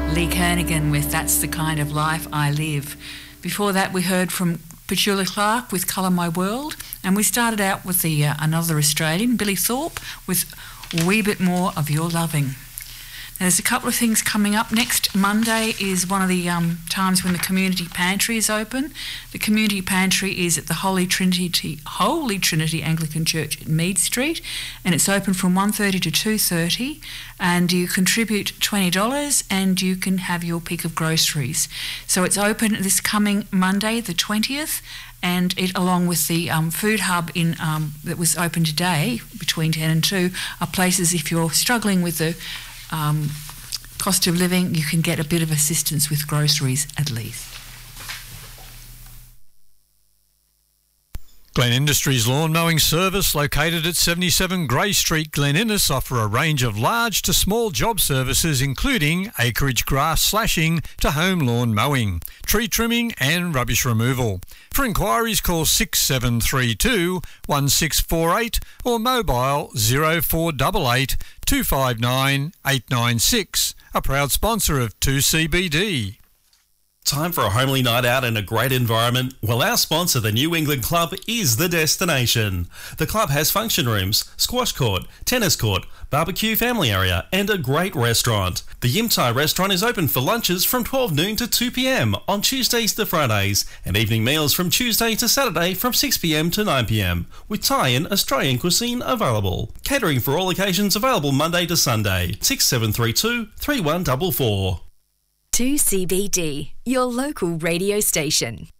Lee Kernaghan with That's the Kind of Life I Live. Before that, we heard from Petula Clark with Colour My World, and we started out with another Australian, Billy Thorpe, with A Wee Bit More of Your Loving. There's a couple of things coming up. Next Monday is one of the times when the community pantry is open. The community pantry is at the Holy Trinity Anglican Church at Mead Street, and it's open from 1:30 to 2:30, and you contribute $20 and you can have your pick of groceries. So it's open this coming Monday, the 20th, and it, along with the food hub that was open today between 10 and 2, are places if you're struggling with the cost of living, you can get a bit of assistance with groceries at least. Glen Industries Lawn Mowing Service, located at 77 Grey Street, Glen Innes, offer a range of large to small job services including acreage grass slashing to home lawn mowing, tree trimming and rubbish removal. For inquiries, call 6732 1648 or mobile 0488 259 896. A proud sponsor of 2CBD. Time for a homely night out in a great environment? Well, our sponsor, the New England Club, is the destination. The club has function rooms, squash court, tennis court, barbecue family area and a great restaurant. The Yim Thai restaurant is open for lunches from 12 noon to 2 p.m. on Tuesdays to Fridays and evening meals from Tuesday to Saturday from 6 p.m. to 9 p.m. with Thai and Australian cuisine available. Catering for all occasions available Monday to Sunday. 6732 3144. 2CBD, your local radio station.